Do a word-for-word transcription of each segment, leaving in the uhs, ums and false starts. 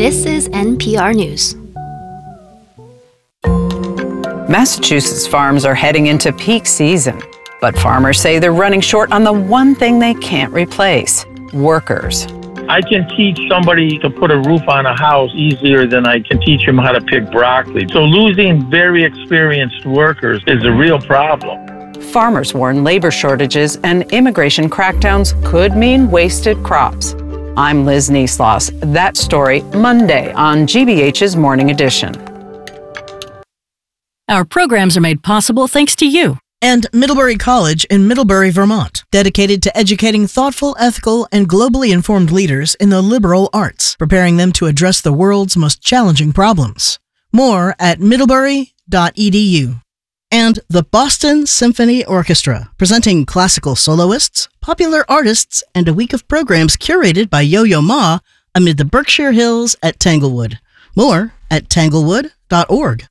This is N P R News. Massachusetts farms are heading into peak season, but farmers say they're running short on the one thing they can't replace: workers. I can teach somebody to put a roof on a house easier than I can teach them how to pick broccoli. So losing very experienced workers is a real problem. Farmers warn labor shortages and immigration crackdowns could mean wasted crops. I'm Liz Neesloss. That story Monday on G B H's Morning Edition. Our programs are made possible thanks to you. And Middlebury College in Middlebury, Vermont, dedicated to educating thoughtful, ethical, and globally informed leaders in the liberal arts, preparing them to address the world's most challenging problems. More at middlebury dot e d u. And the Boston Symphony Orchestra, presenting classical soloists, popular artists, and a week of programs curated by Yo-Yo Ma amid the Berkshire Hills at Tanglewood. More at tanglewood dot org.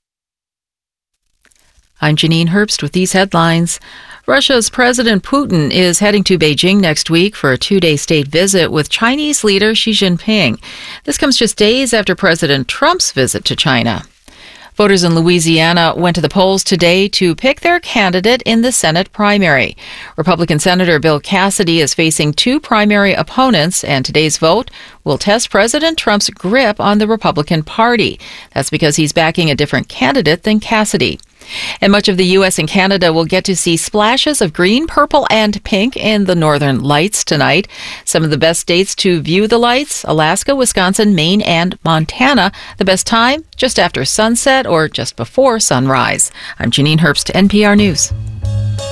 I'm Janine Herbst with these headlines. Russia's President Putin is heading to Beijing next week for a two-day state visit with Chinese leader Xi Jinping. This comes just days after President Trump's visit to China. Voters in Louisiana went to the polls today to pick their candidate in the Senate primary. Republican Senator Bill Cassidy is facing two primary opponents, and today's vote will test President Trump's grip on the Republican Party. That's because he's backing a different candidate than Cassidy. And much of the U S and Canada will get to see splashes of green, purple, and pink in the northern lights tonight. Some of the best dates to view the lights: Alaska, Wisconsin, Maine, and Montana. The best time? Just after sunset or just before sunrise. I'm Janine Herbst, N P R News.